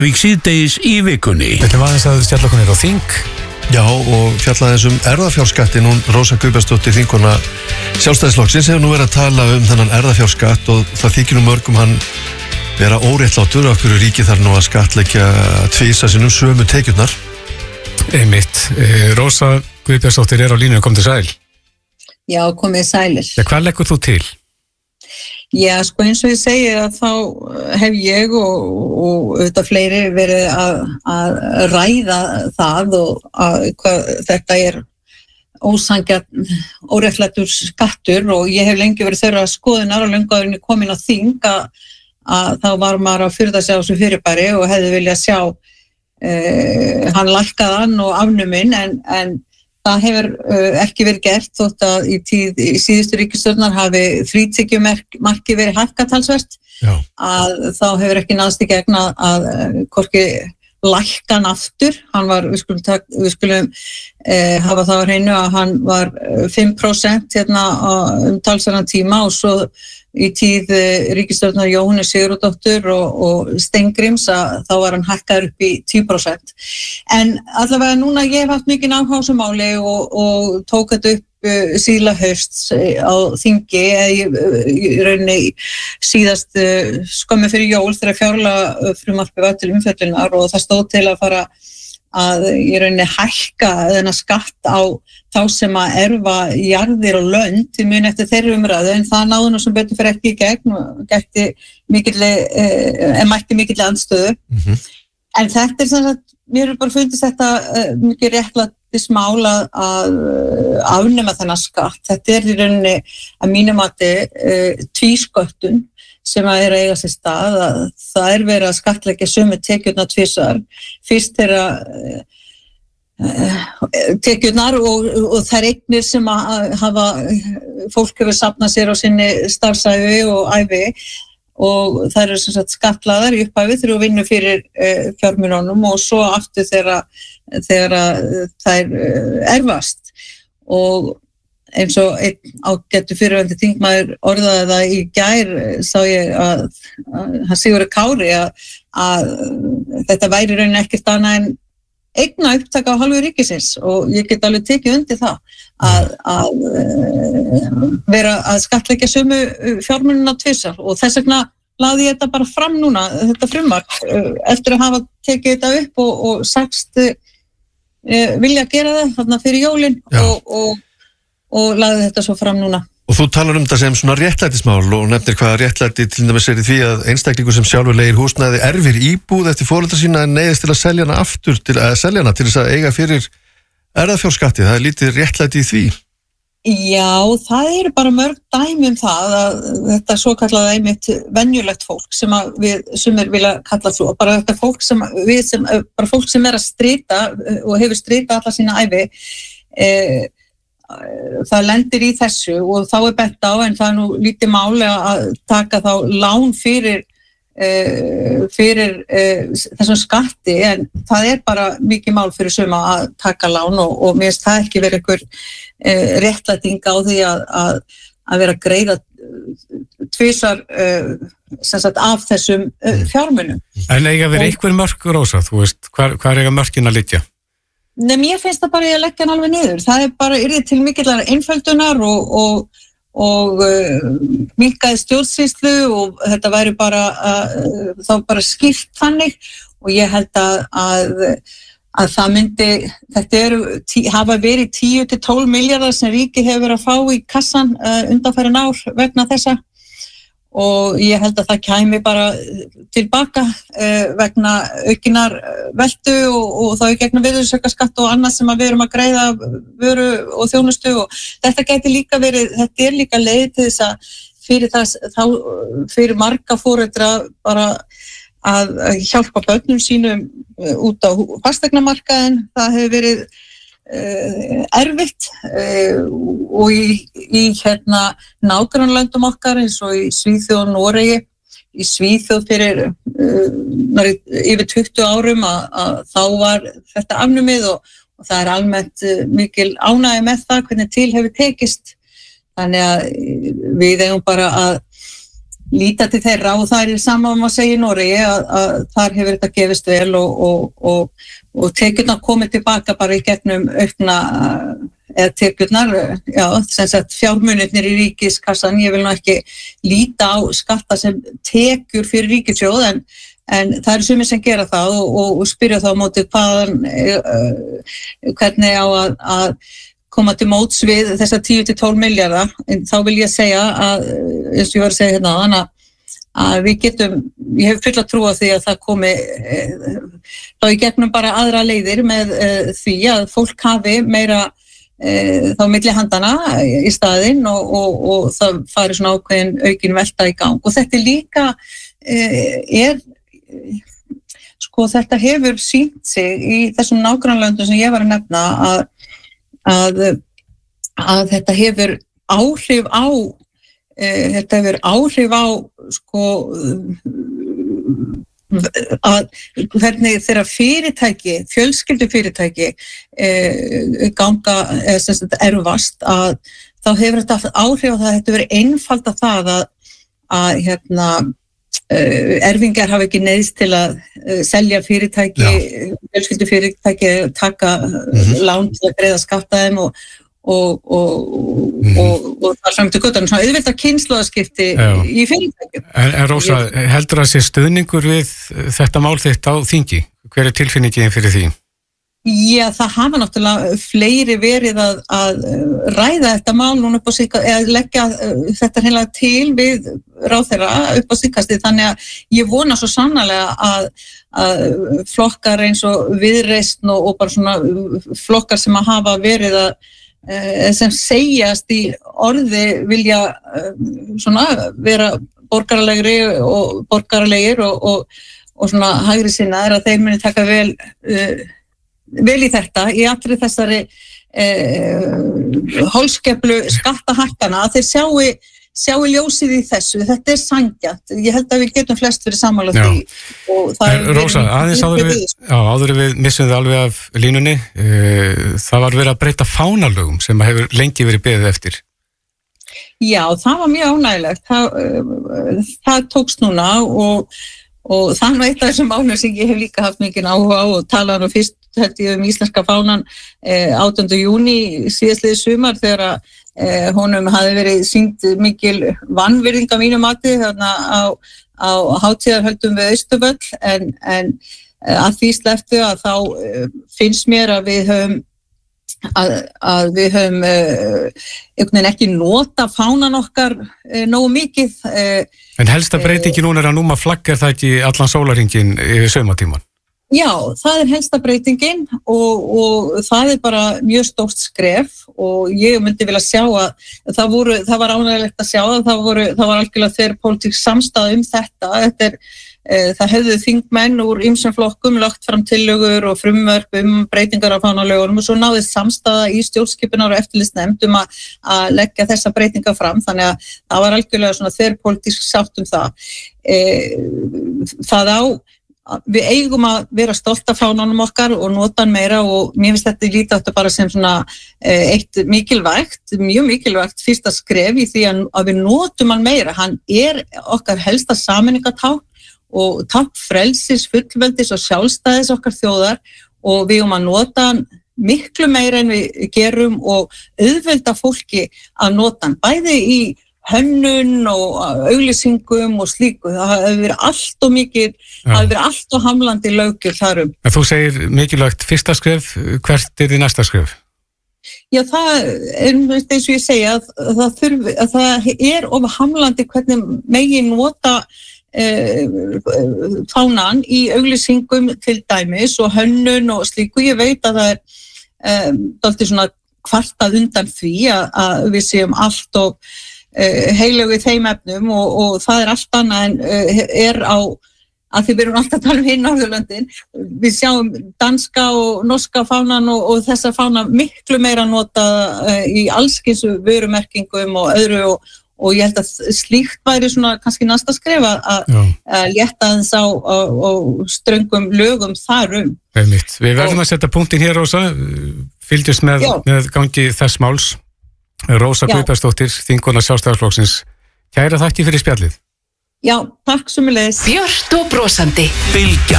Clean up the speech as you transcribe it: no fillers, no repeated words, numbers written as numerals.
Vík síðdegis í vikunni. Þetta var aðeins að fjalla okkur á þing. Já, og fjallaði hún erfðafjárskattin. Hún Rósa Guðbjartsdóttir, þingkona Sjálfstæðisflokksins, hefur nú verið að tala þennan erfðafjárskatt og það þykir mörgum hann vera óréttlátur af hverju ríkið þarf nú að skattleggja tvisa sinnum sömu tekjurnar. Einmitt. Rósa Guðbjartsdóttir á línu, kom til sæl. Já, komið sælir. Ja, hvað leggur þú til? Já, sko eins og ég segi að þá hef ég og auðvitað fleiri verið að ræða það og hvað þetta ósanngjarn, óréttlátur skattur og ég hef lengi verið þeirra skoðunar og löngu áður en ég kom inn á þing að þá var maður að furða sig á þessu fyrirbæri og hefði viljað sjá hann lækkaðan og afnuminn en það hefur ekki verið gert þótt að í síðustu ríkisstjórnar hafi frítekjumarki verið hækkað talsvert að þá hefur ekki náðst í gegn að hvorki lækkan aftur, hann var, við skulum hafa það á hreinu að hann var 5% hérna talsverðan tíma og svo í tíð ríkisstjórnar Jóhannu Sigurðardóttur og Steingríms að þá var hann hækkaður upp í 10%. En allavega núna ég hef haft mikið áhuga á þessu máli og tók þetta upp síðla hausts á þingi í rauninni síðast skömmu fyrir jól þegar fjárlagafrumvarpið var til umfjöllunar og það stóð til að fara að í rauninni hækka þennan skatt á þá sem að erfa jarðir og lönd í mun eftir þeirri umræðu en það náðu nú sem betur fyrir ekki í gegn og mætti mikilli andstöðu. En þetta sem sagt, mér bara fundist þetta mikið réttlætismál að afnema þennan skatt. Þetta í rauninni að mínum mati tvísköttun sem að eiga sér stað að það verið að skattleggja sömu tekjurnar tvisvar. Fyrst tekjurnar og þær eignir sem að hafa fólk hefur safnað sér á sinni starfsævi og ævi og þær eru sem sagt skattlagðar í upphæfi þegar þú vinnur fyrir fjármununum og svo aftur þegar þær erfast og eins og einn ágættur fyrirverandi þingmaður orðaði það í gær sá ég að hann Sigurður Kári að þetta væri raunin ekkert annað en eigna upptaka á hálfu ríkisins og ég get alveg tekið undir það að vera að skattleggja sömu fjármunina tvisvar og þess vegna lagði ég þetta bara fram núna, þetta frumvarp eftir að hafa tekið þetta upp og sagst vilja gera það þarna fyrir jólin og lagði þetta svo fram núna. Og þú talar þetta sem svona réttlætismál og nefnir hvaða réttlæti til dæmis í því að einstaklingur sem sjálfur leigir húsnæði erfir íbúð eftir foreldra sína en neyðist til að selja hana aftur til þess að eiga fyrir erfðafjárskatti. Það lítið réttlæti í því. Já, það eru bara mörg dæmi það að þetta svokallaða einmitt venjulegt fólk sem að við sumir vilja kalla svo, bara þetta fólk bara fólk sem að strita og hefur stritað alla sína ævi það lendir í þessu og þá bent á en það nú lítið máli að taka þá lán fyrir þessum skatti en það bara mikið mál fyrir suma að taka lán og mér finnst það ekki verið einhver réttlæting á því að vera að greiða tvisvar sem sagt af þessum fjármunum. En eiga verið einhver mörk, Rósa, þú veist, hvar eiga mörkin að liggja? Nei, mér finnst það bara að leggja hann alveg niður. Það bara yrði til mikillar einföldunar og minnkaði stjórnsýslu og þetta væri bara þá bara skýrt þannig og ég held að það myndi, þetta hafa verið 10 til 12 milljarðar sem ríkið hefur verið að fá í kassan undanfarin ár vegna þessa og ég held að það kæmi bara tilbaka vegna aukinar veltu og þá í gegnum virðisaukaskatt og annað sem að við erum að greiða vöru og þjónustu og þetta gæti líka verið, þetta líka leið til þess að fyrir marga foreldra bara að hjálpa börnum sínum út á fasteignamarkaðinn, það hefur verið erfitt og í nágrannalöndum okkar eins og í Svíþjóð og Noregi í Svíþjóð fyrir yfir 20 árum að þá var þetta afnumið og það almennt mikil ánægja með það hvernig til hefur tekist þannig að við eigum bara að líta til þeirra og það sama að segja í Noregi að þar hefur þetta gefist vel og tekjurnar komið tilbaka bara í gegnum aukna eða tekjurnar, sem sagt fjármunirnir í ríkiskassan, ég vil nú ekki líta á skatta sem tekjur fyrir ríkissjóð en það sumir sem gera það og spyrja þá á móti hvernig á að koma til móts við þessa 10-12 milljarða, en þá vil ég segja að, eins og ég var að segja hérna áðan, að við getum, ég hef fulla trú á því að það komi þá í gegnum bara aðra leiðir með því að fólk hafi meira þá milli handana í staðinn og það fari svona ákveðin aukin velta í gang og þetta líka sko þetta hefur sýnt sig í þessum nágrannalöndum sem ég var að nefna að þetta hefur áhrif á sko að hvernig þeirra fyrirtæki, fjölskyldufyrirtæki ganga erfast að þá hefur þetta haft áhrif á það að þetta verið einfalda það að erfingar hafa ekki neyðst til að selja fyrirtæki, fjölskyldufyrirtæki taka lán til að greiða skatta þeim og það samt til guttan svona auðvitað kynslóðaskipti í fyrirtækjum. En Rósa, heldur að sé stuðningur við þetta mál þitt á þingi? Hver tilfinningin fyrir því? Já, það hafa náttúrulega fleiri verið að ræða þetta mál núna upp á síðkastið, eða leggja þetta hreinlega til við ráðherra upp á síðkastið, þannig að ég vona svo sannarlega að flokkar eins og Viðreisn og bara svona flokkar sem að hafa verið sem segjast í orði vilja svona vera borgaralegir og svona hægri sinnaðir að þeir muni taka vel í þetta í allri þessari holskeplu skattahækkana að þeir sjái ljósið í þessu, þetta sanngjarnt, ég held að við getum flest verið sammála því og það Rósa, aðeins áður við missum þið alveg af línunni, það var verið að breyta fánalögum sem hefur lengi verið beðið eftir. Já, það var mjög ánægilegt, það tókst núna og það var eitt af þessum málum sem ég hef líka haft mikið áhuga á og talaði nú fyrst held ég íslenska fánan 8. júní síðastliðið sumar þegar honum hafi verið sýnd mikil vanvirðing af mínu mati þarna á hátíðarhöldum við Austurvöll en að því slepptu að þá finnst mér að við höfum einhvern veginn ekki nota fánan okkar nógu mikið. En helsta breytingi núna að núma flagg það ekki allan sólarhringinn yfir saumatíman? Já, það helsta breytingin og það bara mjög stórt skref og ég myndi vilja sjá að það var ánægilegt að sjá að það var algjörlega þverpólitísk samstaða þetta. Það hefðu þingmenn úr ýmsum flokkum lagt fram tillögur og frumvörp breytingar á fánalögunum og svo náðist samstaða í stjórnskipunar og eftirlitsnefnd að leggja þessa breytingar fram þannig að það var algjörlega svona þverpólitísk sátt það. Við eigum að vera stolt af fánanum okkar og nota hann meira og mér finnst þetta lítið átt bara sem svona eitt mjög mikilvægt fyrsta skref í því að við notum hann meira. Hann okkar helsta sameiningatákn og tákn frelsis, fullveldis og sjálfstæðis okkar þjóðar og við eigum að nota hann miklu meira en við gerum og auðvelda fólki að nota hann bæði í hönnun og auglýsingum og slíku. Það hefur verið allt og mikið, það hefur verið allt og hamlandi löggjöf þarum. En þú segir mikilvægt fyrsta skref, hvert þið næsta skref? Já, það eins og ég segja að það of hamlandi hvernig megi nota fánan í auglýsingum til dæmis og hönnun og slíku. Ég veit að það dálítið svona kvartað undan því að við séum allt og heilögu í þeim efnum og það allt annað en að því við erum alltaf að tala hinn Norðurlöndin. Við sjáum danska og norska fánan og þessa fána miklu meira nota í allskyns vörumerkingum og öðru og ég held að slíkt væri svona kannski næsta skref að létta aðeins á ströngum lögum þarum. Við verðum að setja punktinn hér, Rósa, fylgjast með gangi þess máls. Rósa Guðbjartsdóttir, þingkona Sjálfstæðisflokksins, kæra þakki fyrir spjallið. Já, takk sömuleiðis. Björt og brosandi. Bylgjan.